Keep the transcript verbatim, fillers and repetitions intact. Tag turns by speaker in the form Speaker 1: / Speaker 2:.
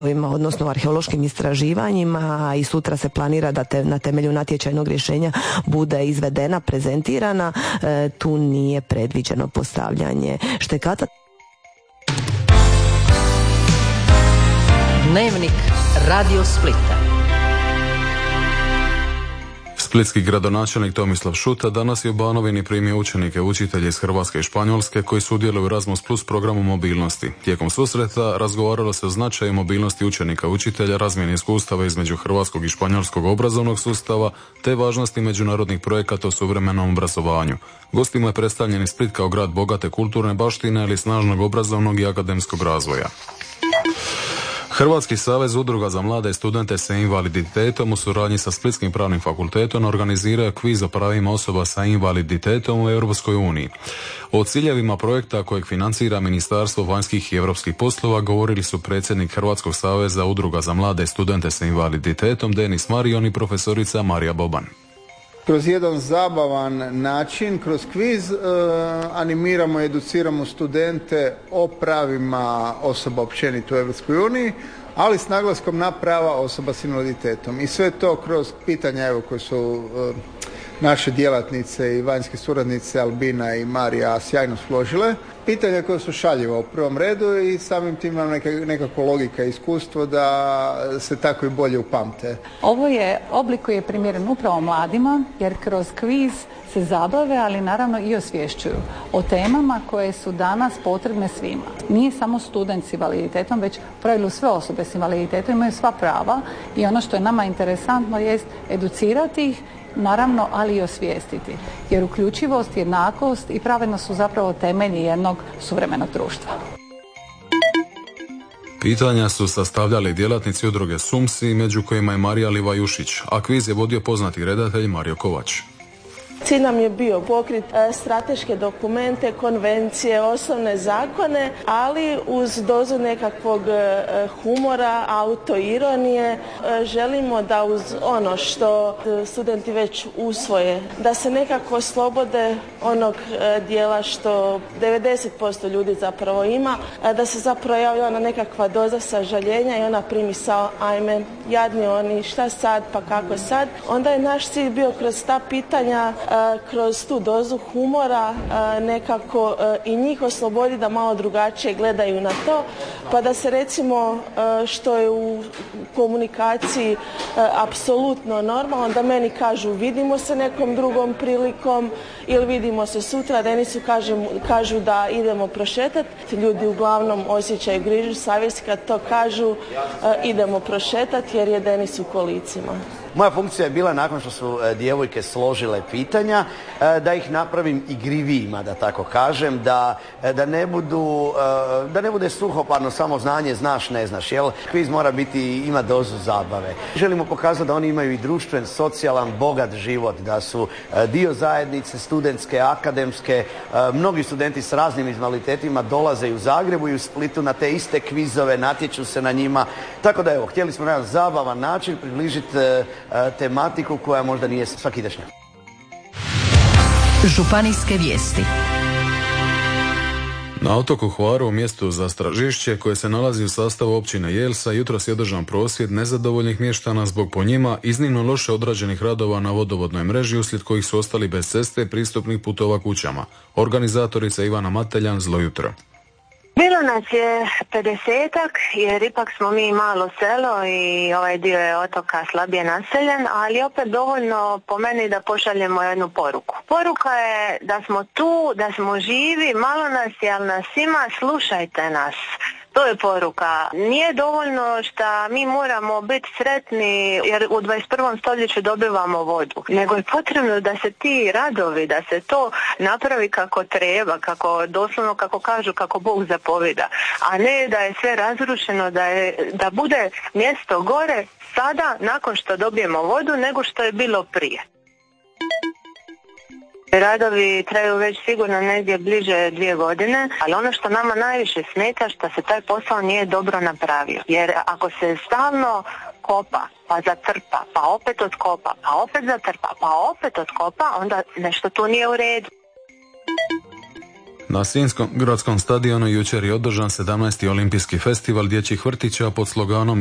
Speaker 1: odnosno arheološkim istraživanjima i sutra se planira da te, na temelju natječajnog rješenja bude izvedena, prezentirana. E, tu nije predviđeno postavljanje štekata.
Speaker 2: Dnevnik Radio Splita.
Speaker 3: Splitski gradonačelnik Tomislav Šuta danas je u Banovini primio učenike, učitelje iz Hrvatske i Španjolske koji sudjeluju u Erasmus Plus programu mobilnosti. Tijekom susreta razgovaralo se o značaju mobilnosti učenika i učitelja, razmjeni iskustava između hrvatskog i španjolskog obrazovnog sustava te važnosti međunarodnih projekata u suvremenom obrazovanju. Gostima je predstavljen Split kao grad bogate kulturne baštine, ali snažnog obrazovnog i akademskog razvoja. Hrvatski savez udruga za mlade i studente sa invaliditetom u suradnji sa Splitskim pravnim fakultetom organiziraju kviz o pravima osoba sa invaliditetom u Europskoj uniji. O ciljevima projekta kojeg financira Ministarstvo vanjskih i europskih poslova govorili su predsjednik Hrvatskog saveza udruga za mlade i studente sa invaliditetom Denis Marion i profesorica Marija Boban.
Speaker 4: Kroz jedan zabavan način, kroz kviz, e, animiramo i educiramo studente o pravima osoba općenito u Europskoj uniji, ali s naglaskom na prava osoba s invaliditetom. I sve to kroz pitanja evo, koje su e, naše djelatnice i vanjske suradnice Albina i Marija sjajno složile. Pitanja koja su šaljiva u prvom redu i samim tim imam neka, nekako logika i iskustvo da se tako i bolje upamte.
Speaker 5: Ovo je oblik koji je primjeren upravo mladima jer kroz kviz se zabave, ali naravno i osvješćuju o temama koje su danas potrebne svima. Nije samo student s invaliditetom, već u pravilu sve osobe s invaliditetom imaju sva prava i ono što je nama interesantno jest educirati ih, naravno, ali i osvijestiti. Jer uključivost, jednakost i pravednost su zapravo temelji jednog suvremenog društva.
Speaker 3: Pitanja su sastavljali djelatnici udruge Sumsi, među kojima je Marija Livajušić, a kviz je vodio poznati redatelj Mario Kovač.
Speaker 6: Cilj nam je bio pokrit strateške dokumente, konvencije, osnovne zakone, ali uz dozu nekakvog humora, autoironije. Želimo da uz ono što studenti već usvoje, da se nekako oslobode onog dijela što devedeset posto ljudi zapravo ima, da se zapravo javlja ona nekakva doza sažaljenja i ona primisao, ajme, jadni oni, šta sad, pa kako sad. Onda je naš cilj bio kroz ta pitanja, kroz tu dozu humora nekako i njih oslobodi da malo drugačije gledaju na to, pa da se recimo što je u komunikaciji apsolutno normalno, da meni kažu vidimo se nekom drugom prilikom ili vidimo se sutra, Denisu kažem, kažu da idemo prošetati. Ljudi uglavnom osjećaju grižu savjesti kad to kažu idemo prošetati jer je Denis u kolicima.
Speaker 7: Moja funkcija je bila, nakon što su djevojke složile pitanja, da ih napravim igrivijima, da tako kažem, da, da, ne budu, da ne bude suhoparno samo znanje, znaš, ne znaš, jel? Kviz mora biti, ima dozu zabave. Želimo pokazati da oni imaju i društven, socijalan, bogat život, da su dio zajednice, studentske, akademske. Mnogi studenti s raznim invaliditetima dolaze i u Zagrebu i u Splitu na te iste kvizove, natječu se na njima. Tako da evo, htjeli smo na jedan zabavan način približiti tematiku koja možda nije svakidašnja.
Speaker 2: Županijske vijesti.
Speaker 3: Na otoku Hvaru, u mjestu za Stražišće, koje se nalazi u sastavu općine Jelsa, jutros je održan prosvjed nezadovoljnih mještana zbog po njima iznimno loše odrađenih radova na vodovodnoj mreži, uslijed kojih su ostali bez ceste pristupnih putova kućama. Organizatorica Ivana Mateljan, zlo jutro.
Speaker 8: Bilo nas je pedesetak, jer ipak smo mi malo selo i ovaj dio je otoka slabije naseljen, ali opet dovoljno po meni da pošaljemo jednu poruku. Poruka je da smo tu, da smo živi, malo nas je, ali nas ima, slušajte nas. To je poruka. Nije dovoljno što mi moramo biti sretni jer u dvadeset prvom stoljeću dobivamo vodu, nego je potrebno da se ti radovi, da se to napravi kako treba, kako doslovno kako kažu, kako Bog zapovida, a ne da je sve razrušeno, da, je, da bude mjesto gore sada nakon što dobijemo vodu nego što je bilo prije. Radovi traju već sigurno negdje bliže dvije godine, ali ono što nama najviše smeta što se taj posao nije dobro napravio. Jer ako se stalno kopa, pa zatrpa, pa opet otkopa, pa opet zatrpa, pa opet otkopa, onda nešto tu nije u redu.
Speaker 3: Na Sinjskom gradskom stadionu jučer je održan sedamnaesti olimpijski festival dječjih vrtića pod sloganom